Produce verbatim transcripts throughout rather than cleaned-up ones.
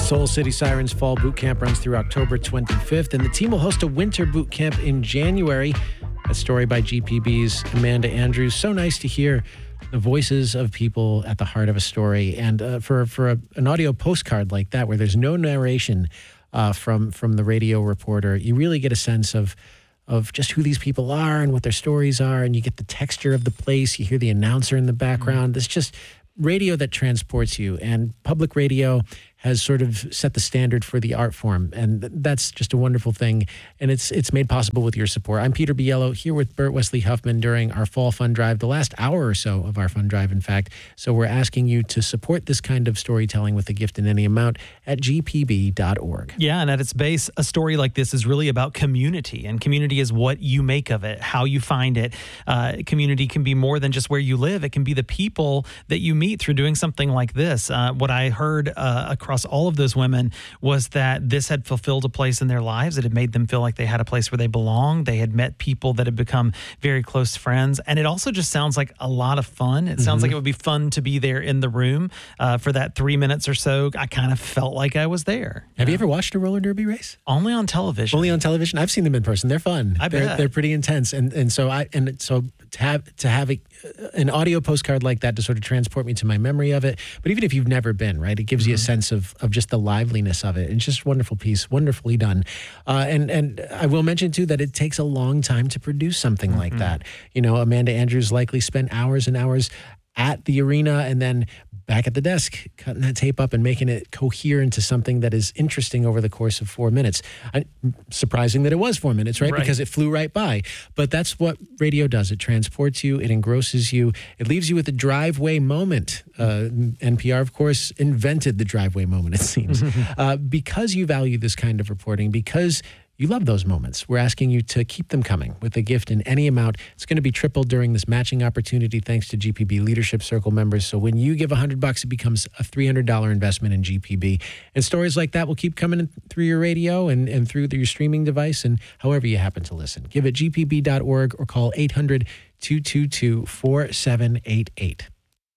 Soul City Sirens Fall Boot Camp runs through October twenty-fifth, and the team will host a winter boot camp in January. A story by G P B's Amanda Andrews. So nice to hear the voices of people at the heart of a story. And uh, for for a, an audio postcard like that, where there's no narration uh, from from the radio reporter, you really get a sense of of just who these people are and what their stories are, and you get the texture of the place. You hear the announcer in the background. Mm-hmm. It's just radio that transports you, and public radio has sort of set the standard for the art form, and that's just a wonderful thing, and it's it's made possible with your support. I'm Peter Biello, here with Bert Wesley Huffman during our Fall Fund Drive, the last hour or so of our Fund Drive, in fact. So we're asking you to support this kind of storytelling with a gift in any amount at g p b dot org. Yeah, and at its base, a story like this is really about community, and community is what you make of it, how you find it. Uh, community can be more than just where you live. It can be the people that you meet through doing something like this. Uh, what I heard uh, across all of those women was that this had fulfilled a place in their lives. It had made them feel like they had a place where they belonged. They had met people that had become very close friends. And it also just sounds like a lot of fun. It mm-hmm. sounds like it would be fun to be there in the room uh, for that three minutes or so. I kind of felt like I was there. Have you, know? you ever watched a roller derby race? Only on television. Only on television? I've seen them in person. They're fun. I bet. They're, they're pretty intense. And and so I and so to have to have a, an audio postcard like that to sort of transport me to my memory of it. But even if you've never been, right, it gives mm-hmm. you a sense of of just the liveliness of it. It's just a wonderful piece, wonderfully done. Uh, and and I will mention too that it takes a long time to produce something mm-hmm. like that. You know, Amanda Andrews likely spent hours and hours at the arena and then back at the desk, cutting that tape up and making it cohere into something that is interesting over the course of four minutes. I, surprising that it was four minutes, right? right? Because it flew right by. But that's what radio does. It transports you. It engrosses you. It leaves you with a driveway moment. Uh, N P R, of course, invented the driveway moment, it seems. uh, because you value this kind of reporting, because you love those moments, we're asking you to keep them coming with a gift in any amount. It's going to be tripled during this matching opportunity thanks to G P B Leadership Circle members. So when you give one hundred bucks, it becomes a three hundred dollars investment in G P B. And stories like that will keep coming through your radio and, and through your streaming device and however you happen to listen. Give at g p b dot org or call eight hundred, two two two, four seven eight eight.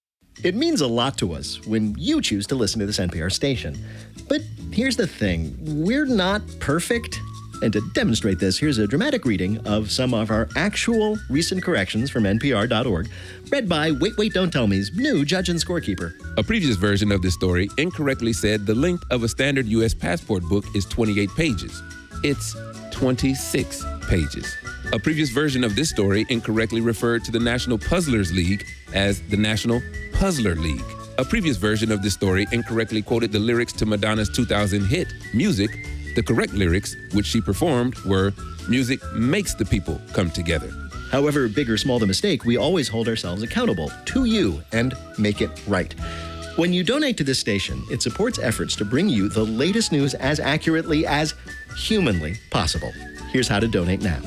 It means a lot to us when you choose to listen to this N P R station. But here's the thing, we're not perfect. And to demonstrate this, here's a dramatic reading of some of our actual recent corrections from N P R dot org, read by Wait, Wait, Don't Tell Me's new judge and scorekeeper. A previous version of this story incorrectly said the length of a standard U S passport book is twenty-eight pages. It's twenty-six pages. A previous version of this story incorrectly referred to the National Puzzlers League as the National Puzzler League. A previous version of this story incorrectly quoted the lyrics to Madonna's two thousand hit, Music. The correct lyrics, which she performed, were, music makes the people come together. However big or small the mistake, we always hold ourselves accountable to you and make it right. When you donate to this station, it supports efforts to bring you the latest news as accurately as humanly possible. Here's how to donate now.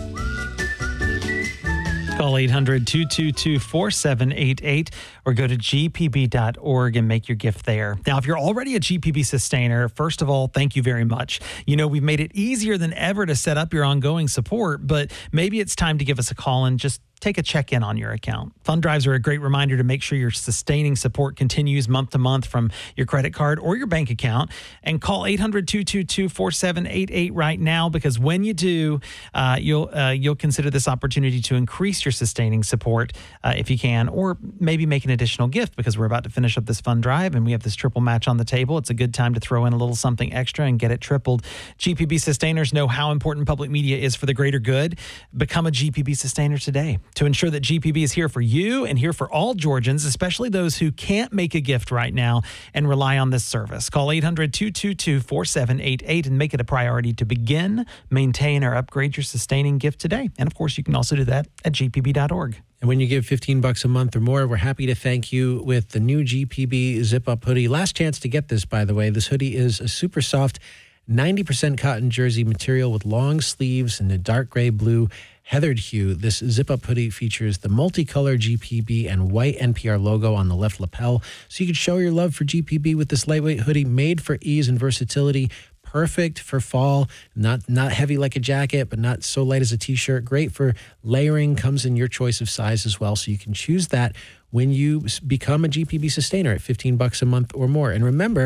Call eight hundred, two two two, four seven eight eight or go to g p b dot org and make your gift there. Now, if you're already a G P B sustainer, first of all, thank you very much. You know, we've made it easier than ever to set up your ongoing support, but maybe it's time to give us a call and just take a check-in on your account. Fund drives are a great reminder to make sure your sustaining support continues month to month from your credit card or your bank account. And call eight hundred, two two two, four seven eight eight right now, because when you do, uh, you'll uh, you'll consider this opportunity to increase your sustaining support uh, if you can, or maybe make an additional gift, because we're about to finish up this fund drive and we have this triple match on the table. It's a good time to throw in a little something extra and get it tripled. G P B sustainers know how important public media is for the greater good. Become a G P B sustainer today to ensure that G P B is here for you and here for all Georgians, especially those who can't make a gift right now and rely on this service. Call eight hundred, two two two, four seven eight eight and make it a priority to begin, maintain, or upgrade your sustaining gift today. And of course, you can also do that at g p b dot org. And when you give fifteen bucks a month or more, we're happy to thank you with the new G P B zip-up hoodie. Last chance to get this, by the way. This hoodie is a super soft ninety percent cotton jersey material with long sleeves and a dark gray blue heathered hue. This zip-up hoodie features the multicolor G P B and white N P R logo on the left lapel, so you can show your love for G P B with this lightweight hoodie made for ease and versatility. Perfect for fall, not not heavy like a jacket, but not so light as a t-shirt. Great for layering, comes in your choice of size as well, so you can choose that when you become a G P B sustainer at fifteen bucks a month or more. And remember,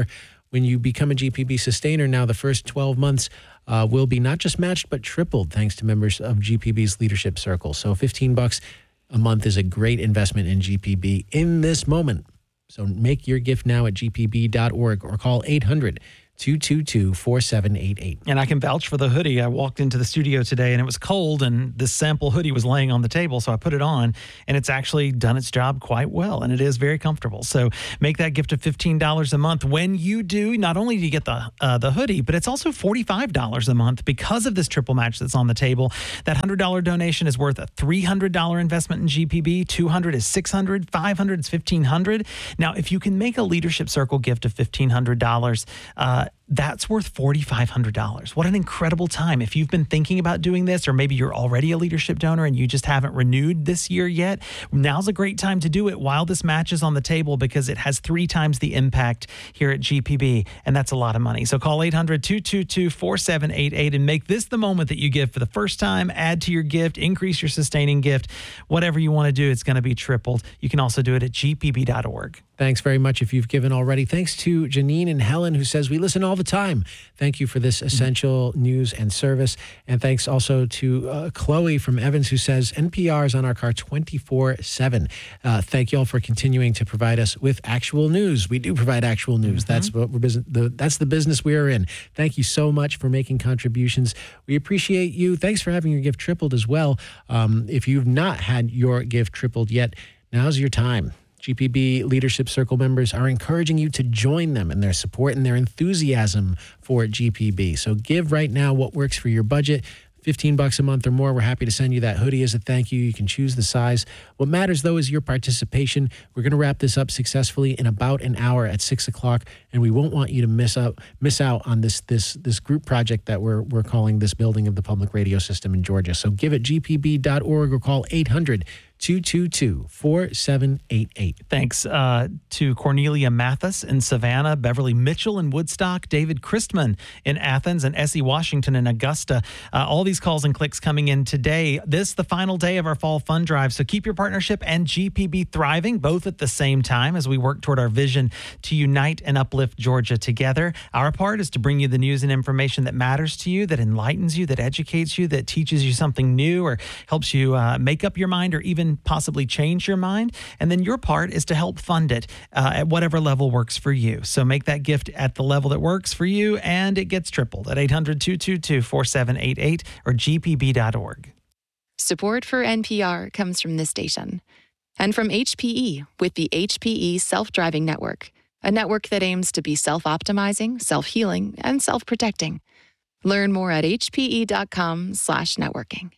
when you become a G P B sustainer, now the first twelve months uh, will be not just matched, but tripled thanks to members of G P B's Leadership Circle. So fifteen bucks a month is a great investment in G P B in this moment. So make your gift now at G P B dot org or call eight hundred, two two two, four seven eight eight. And I can vouch for the hoodie. I walked into the studio today and it was cold, and this sample hoodie was laying on the table, so I put it on, and it's actually done its job quite well, and it is very comfortable. So make that gift of fifteen dollars a month. When you do, not only do you get the uh, the hoodie, but it's also forty-five dollars a month because of this triple match that's on the table. That one hundred dollars donation is worth a three hundred dollars investment in G P B, two hundred dollars is six hundred dollars, five hundred dollars is fifteen hundred dollars. Now, if you can make a Leadership Circle gift of fifteen hundred dollars, uh, that's worth four thousand five hundred dollars. What an incredible time. If you've been thinking about doing this, or maybe you're already a leadership donor and you just haven't renewed this year yet, now's a great time to do it while this match is on the table, because it has three times the impact here at G P B, and that's a lot of money. So call eight hundred, two two two, four seven eight eight and make this the moment that you give for the first time. Add to your gift, increase your sustaining gift. Whatever you want to do, it's going to be tripled. You can also do it at G P B dot org. Thanks very much if you've given already. Thanks to Janine and Helen, who says, we listen all the time. Thank you for this essential news and service. And thanks also to uh, Chloe from Evans, who says, N P R is on our car twenty-four seven. Uh, thank you all for continuing to provide us with actual news. We do provide actual news. Mm-hmm. That's what we're business. The, that's the business we are in. Thank you so much for making contributions. We appreciate you. Thanks for having your gift tripled as well. Um, if you've not had your gift tripled yet, now's your time. G P B Leadership Circle members are encouraging you to join them in their support and their enthusiasm for G P B. So give right now what works for your budget. fifteen bucks a month or more. We're happy to send you that hoodie as a thank you. You can choose the size. What matters, though, is your participation. We're going to wrap this up successfully in about an hour at six o'clock, and we won't want you to miss out miss out on this this this group project that we're we're calling This Building of the Public Radio System in Georgia. So give it G P B dot org or call eight hundred, two two two, four seven eight eight. Thanks uh, to Cornelia Mathis in Savannah, Beverly Mitchell in Woodstock, David Christman in Athens, and Essie Washington in Augusta. Uh, all these calls and clicks coming in today. This is the final day of our fall fund drive, so keep your partnership and G P B thriving, both at the same time, as we work toward our vision to unite and uplift Georgia together. Our part is to bring you the news and information that matters to you, that enlightens you, that educates you, that teaches you something new, or helps you uh, make up your mind, or even possibly change your mind. And then your part is to help fund it uh, at whatever level works for you. So make that gift at the level that works for you, and it gets tripled at eight hundred, two two two, four seven eight eight or G P B dot org. Support for N P R comes from this station and from H P E with the H P E Self-Driving Network, a network that aims to be self-optimizing, self-healing, and self-protecting. Learn more at hpe.com slash networking.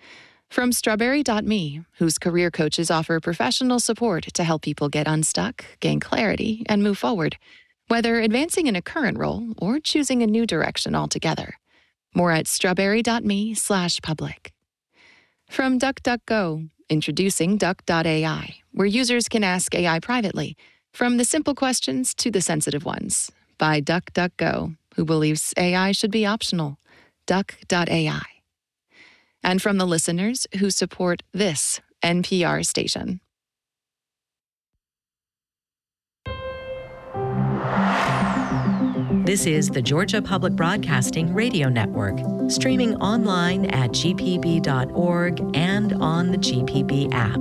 From Strawberry dot me, whose career coaches offer professional support to help people get unstuck, gain clarity, and move forward, whether advancing in a current role or choosing a new direction altogether. More at strawberry dot me slash public. From DuckDuckGo, introducing Duck dot A I, where users can ask A I privately, from the simple questions to the sensitive ones, by DuckDuckGo, who believes A I should be optional. Duck dot A I. And from the listeners who support this N P R station. This is the Georgia Public Broadcasting Radio Network, streaming online at G P B dot org and on the G P B app.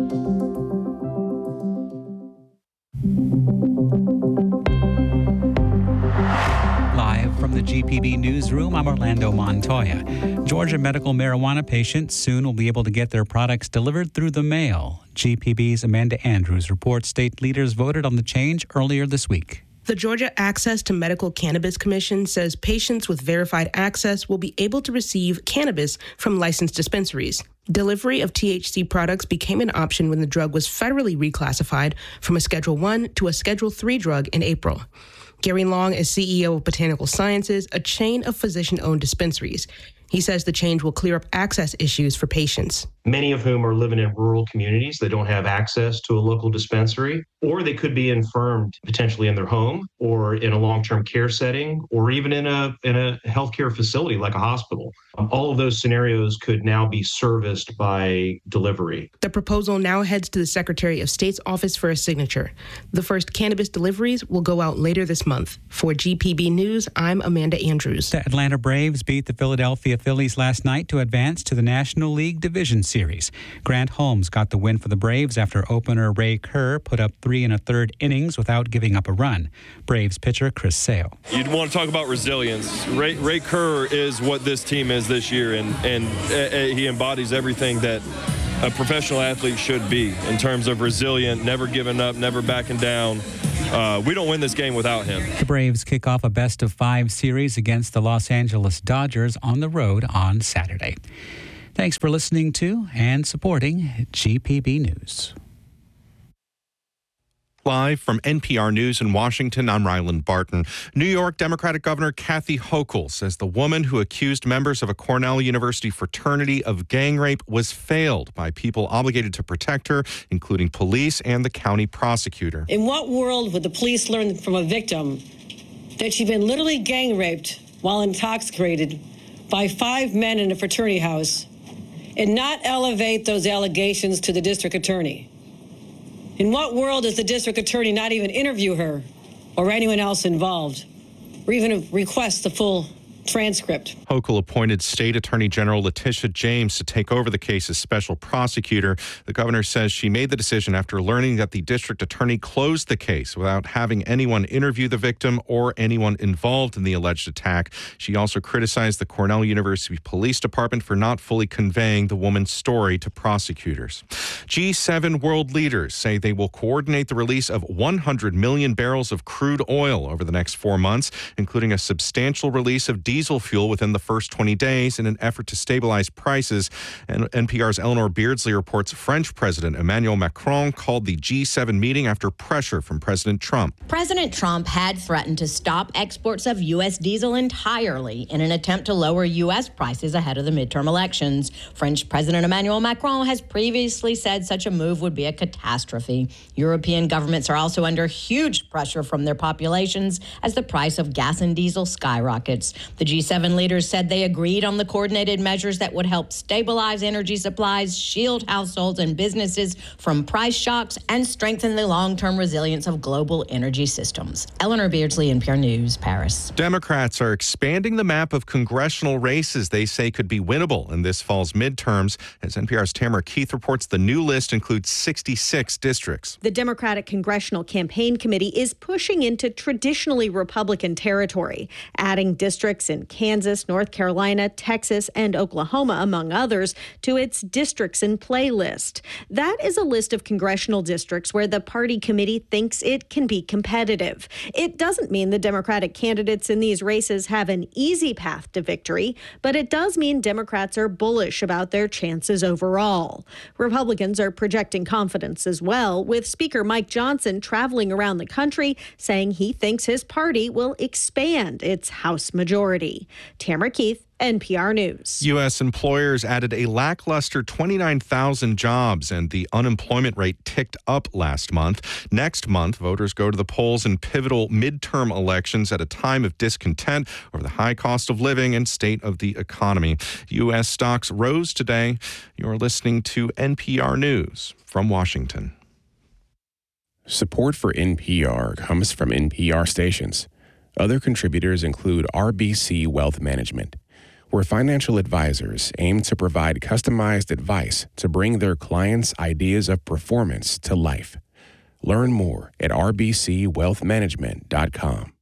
Live from the G P B newsroom, I'm Orlando Montoya. Georgia medical marijuana patients soon will be able to get their products delivered through the mail. G P B's Amanda Andrews reports state leaders voted on the change earlier this week. The Georgia Access to Medical Cannabis Commission says patients with verified access will be able to receive cannabis from licensed dispensaries. Delivery of T H C products became an option when the drug was federally reclassified from a Schedule one to a Schedule three drug in April. Gary Long is C E O of Botanical Sciences, a chain of physician-owned dispensaries. He says the change will clear up access issues for patients. Many of whom are living in rural communities. They don't have access to a local dispensary, or they could be infirmed potentially in their home or in a long-term care setting, or even in a in a healthcare facility like a hospital. Um, all of those scenarios could now be serviced by delivery. The proposal now heads to the Secretary of State's office for a signature. The first cannabis deliveries will go out later this month. For G P B News, I'm Amanda Andrews. The Atlanta Braves beat the Philadelphia Phillies last night to advance to the National League Division Series. Grant Holmes got the win for the Braves after opener Ray Kerr put up three and a third innings without giving up a run. Braves pitcher Chris Sale. You'd want to talk about resilience. Ray, Ray Kerr is what this team is this year, and, and uh, he embodies everything that a professional athlete should be in terms of resilient, never giving up, never backing down. Uh, we don't win this game without him. The Braves kick off a best-of-five series against the Los Angeles Dodgers on the road on Saturday. Thanks for listening to and supporting G P B News. Live from N P R News in Washington, I'm Ryland Barton. New York Democratic Governor Kathy Hochul says the woman who accused members of a Cornell University fraternity of gang rape was failed by people obligated to protect her, including police and the county prosecutor. In what world would the police learn from a victim that she'd been literally gang raped while intoxicated by five men in a fraternity house and not elevate those allegations to the district attorney? In what world does the district attorney not even interview her or anyone else involved, or even request the full transcript? Hochul appointed State Attorney General Letitia James to take over the case as special prosecutor. The governor says she made the decision after learning that the district attorney closed the case without having anyone interview the victim or anyone involved in the alleged attack. She also criticized the Cornell University Police Department for not fully conveying the woman's story to prosecutors. G seven world leaders say they will coordinate the release of one hundred million barrels of crude oil over the next four months, including a substantial release of diesel fuel within the first twenty days in an effort to stabilize prices. And N P R's Eleanor Beardsley reports French President Emmanuel Macron called the G seven meeting after pressure from President Trump. President Trump had threatened to stop exports of U S diesel entirely in an attempt to lower U S prices ahead of the midterm elections. French President Emmanuel Macron has previously said such a move would be a catastrophe. European governments are also under huge pressure from their populations as the price of gas and diesel skyrockets. The G seven leaders said they agreed on the coordinated measures that would help stabilize energy supplies, shield households and businesses from price shocks, and strengthen the long-term resilience of global energy systems. Eleanor Beardsley, N P R News, Paris. Democrats are expanding the map of congressional races they say could be winnable in this fall's midterms. As N P R's Tamara Keith reports, the new list includes sixty-six districts. The Democratic Congressional Campaign Committee is pushing into traditionally Republican territory, adding districts in Kansas, North Carolina, Texas, and Oklahoma, among others, to its districts in play list. That is a list of congressional districts where the party committee thinks it can be competitive. It doesn't mean the Democratic candidates in these races have an easy path to victory, but it does mean Democrats are bullish about their chances overall. Republicans are projecting confidence as well, with Speaker Mike Johnson traveling around the country saying he thinks his party will expand its House majority. Tamara Keith, N P R News. U S employers added a lackluster twenty-nine thousand jobs, and the unemployment rate ticked up last month. Next month, voters go to the polls in pivotal midterm elections at a time of discontent over the high cost of living and state of the economy. U S stocks rose today. You're listening to N P R News from Washington. Support for N P R comes from N P R stations. Other contributors include R B C Wealth Management, where financial advisors aim to provide customized advice to bring their clients' ideas of performance to life. Learn more at r b c wealth management dot com.